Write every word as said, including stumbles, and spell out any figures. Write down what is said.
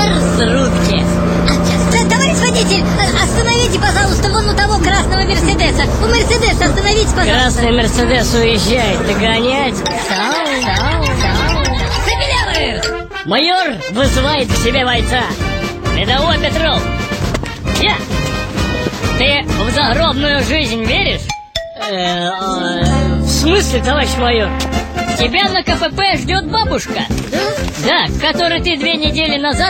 маршрутке. А, товарищ водитель, остановите, пожалуйста, вон у того красного Мерседеса. У Мерседеса остановитесь, пожалуйста. Красный Мерседес уезжает, догонять. Сау, сау, сау. Забелявых! Майор вызывает к себе бойца. Рядовой Петров. Я. Ты в загробную жизнь веришь? Э, э, в смысле, товарищ майор? Тебя на КПП ждет бабушка. Да? Да, которой ты две недели назад